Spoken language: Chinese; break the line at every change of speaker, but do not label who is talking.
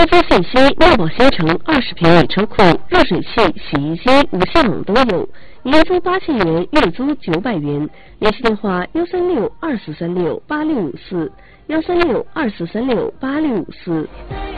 租信息：妙宝新城20平米车库，热水器、洗衣机、无线网都有，年租8000元，月租900元。联系电话：13624368654，13624368654。